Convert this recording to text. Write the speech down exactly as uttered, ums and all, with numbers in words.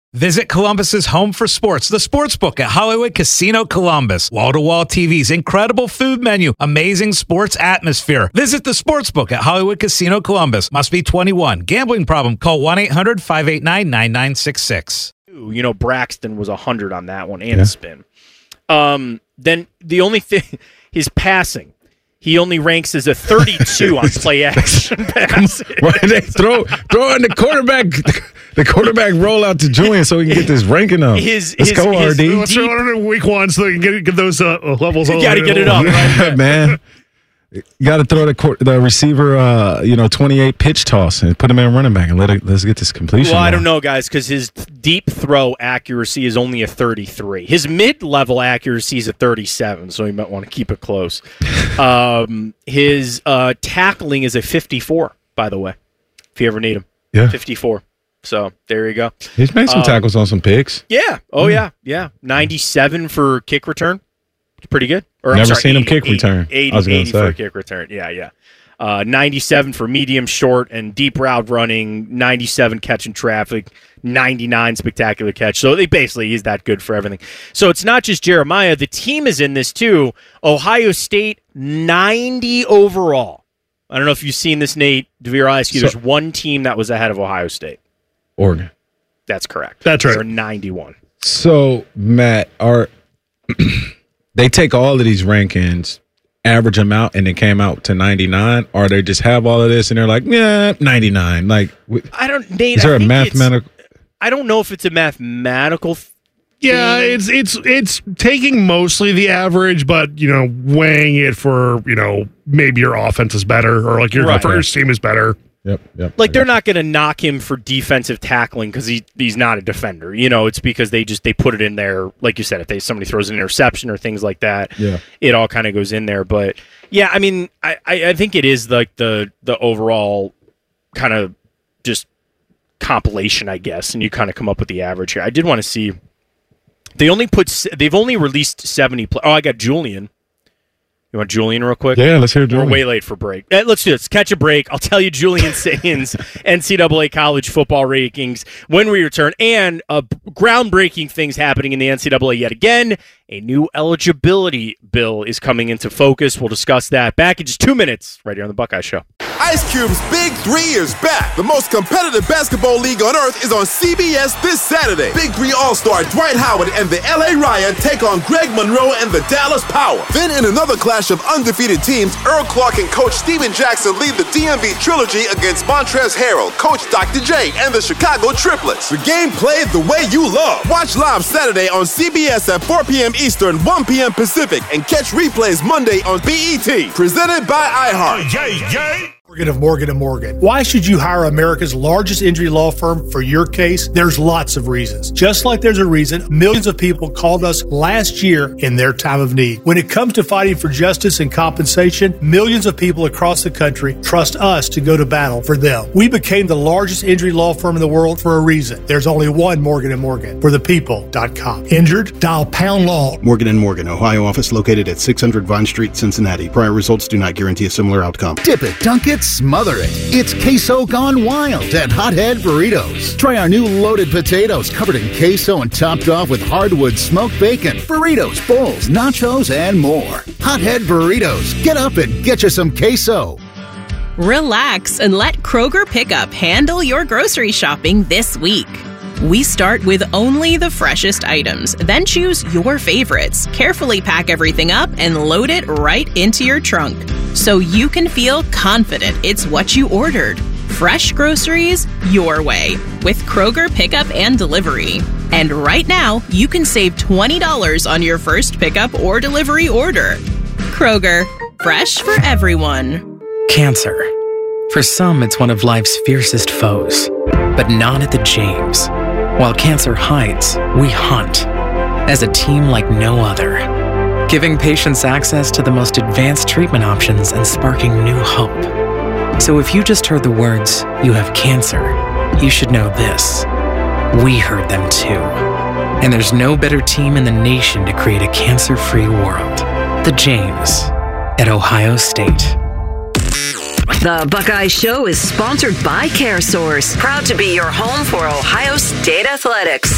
Visit Columbus's home for sports, the Sportsbook at Hollywood Casino Columbus. Wall-to-wall T Vs, incredible food menu, amazing sports atmosphere. Visit the Sportsbook at Hollywood Casino Columbus. Must be twenty-one. Gambling problem? Call one eight hundred five eight nine nine nine six six. You know, Braxton was one hundred on that one and yeah. a spin. Um, then the only thing, his passing. He only ranks as a thirty-two on play action passes. Why they throw throw in the quarterback the quarterback roll out to Julian so he can get this ranking up. His, Let's his, go, his R D. Let's throw it in week one so they can get, get those uh, levels. You got to get it up, right? Man. You got to throw the court, the receiver, uh, you know, twenty-eight pitch toss and put him in running back and let it, let's get this completion. Well, on. I don't know, guys, because his deep throw accuracy is only a thirty-three. His mid-level accuracy is a thirty-seven, so you might want to keep it close. um, his uh, tackling is a fifty-four, by the way, if you ever need him. Yeah, fifty-four. So there you go. He's made some um, tackles on some picks. Yeah. Oh, Mm. yeah. Yeah. ninety-seven for kick return. Pretty good. Or, Never I'm sorry, seen him eighty, kick eighty, return. eighty, I was gonna eighty say. for a kick return. Yeah, yeah. Uh, ninety-seven for medium, short, and deep route running. ninety-seven catching traffic. ninety-nine spectacular catch. So they basically is that good for everything. So it's not just Jeremiah. The team is in this too. Ohio State, ninety overall. I don't know if you've seen this, Nate. DeVere, I'll ask you. So, there's one team that was ahead of Ohio State. Oregon. That's correct. That's right. They're ninety-one. So, Matt, are they take all of these rankings, average them out, and it came out to ninety-nine, or they just have all of this and they're like, yeah, ninety-nine. Like, I don't, Nate. is there I a think mathematical? I don't know if it's a mathematical thing. Yeah, it's it's it's taking mostly the average, but you know, weighing it for you know maybe your offense is better or like your Right. first team is better. Yep, yep. Like, they're yep. not going to knock him for defensive tackling because he, he's not a defender. You know, it's because they just they put it in there. Like you said, if they somebody throws an interception or things like that, Yeah. it all kind of goes in there. But yeah, I mean, I, I, I think it is like the the overall kind of just compilation, I guess, and you kind of come up with the average here. I did want to see. They only put s- they've only released seventy. Pl- oh, I got Julian. You want Julian real quick? Yeah, let's hear We're Julian. way late for break. Eh, let's do this. Catch a break. I'll tell you Julian Sain's N C double A college football rankings when we return, and uh, groundbreaking things happening in the N C double A yet again. A new eligibility bill is coming into focus. We'll discuss that back in just two minutes right here on the Buckeye Show. Ice Cube's Big Three is back. The most competitive basketball league on earth is on C B S this Saturday. Big Three All-Star Dwight Howard and the L A Riot take on Greg Monroe and the Dallas Power. Then in another clash of undefeated teams, Earl Clark and Coach Steven Jackson lead the D M V trilogy against Montrezl Harrell, Coach Doctor J, and the Chicago Triplets. The game played the way you love. Watch live Saturday on C B S at four p.m. Eastern, one p.m. Pacific, and catch replays Monday on B E T. Presented by iHeart. Yay, yay. Morgan of Morgan and Morgan. Why should you hire America's largest injury law firm for your case? There's lots of reasons. Just like there's a reason millions of people called us last year in their time of need. When it comes to fighting for justice and compensation, millions of people across the country trust us to go to battle for them. We became the largest injury law firm in the world for a reason. There's only one Morgan and Morgan, for the people dot com. Injured? Dial pound law. Morgan and Morgan, Ohio office located at six hundred Vine Street, Cincinnati. Prior results do not guarantee a similar outcome. Dip it, dunk it, smother it. It's queso gone wild at Hothead Burritos. Try our new loaded potatoes covered in queso and topped off with hardwood smoked bacon, burritos, bowls, nachos, and more. Hothead Burritos. Get up and get you some queso. Relax and let Kroger Pickup handle your grocery shopping this week. We start with only the freshest items, then choose your favorites, carefully pack everything up, and load it right into your trunk so you can feel confident it's what you ordered. Fresh groceries your way with Kroger Pickup and Delivery. And right now, you can save twenty dollars on your first pickup or delivery order. Kroger, fresh for everyone. Cancer. For some, it's one of life's fiercest foes, but not at the James. While cancer hides, we hunt, as a team like no other, giving patients access to the most advanced treatment options and sparking new hope. So if you just heard the words, "you have cancer," you should know this. We heard them too. And there's no better team in the nation to create a cancer-free world. The James at Ohio State. The Buckeye Show is sponsored by CareSource, proud to be your home for Ohio State athletics.